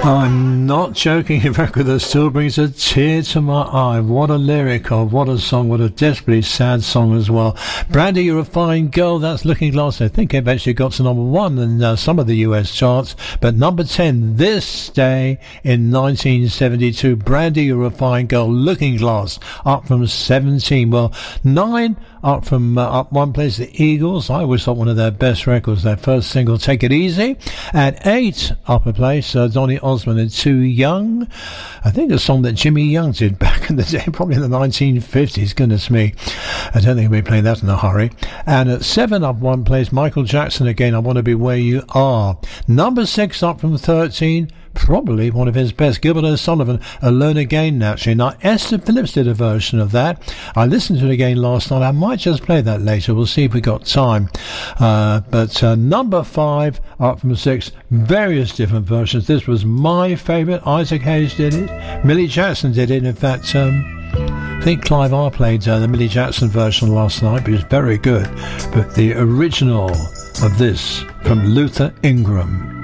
I'm not joking. A record that still brings a tear to my eye. What a lyric of, what a song, what a desperately sad song as well. Brandy, You're a Fine Girl, that's Looking Glass. I think it eventually got to number 1 in some of the US charts, but number 10 this day in 1972. Brandy, You're a Fine Girl, Looking Glass, up from 17. Well, 9 up from up one place, the Eagles. I always thought one of their best records, their first single, Take It Easy. At 8 up a place, Donny Osmond and Too Young. I think a song that Jimmy Young did back in the day, probably in the 1950s. Goodness me, I don't think we'll be playing that in a hurry. And at 7 up one place, Michael Jackson again, I Want to Be Where You Are. Number 6 up from 13, probably one of his best, Gilbert O'Sullivan, Alone Again, naturally. Now, Esther Phillips did a version of that. I listened to it again last night. I might just play that later. We'll see if we got time. But number 5 up from 6, various different versions. This was my favourite. Isaac Hayes did it. Millie Jackson did it. In fact, I think Clive R played the Millie Jackson version last night, but it was very good. But the original of this from Luther Ingram.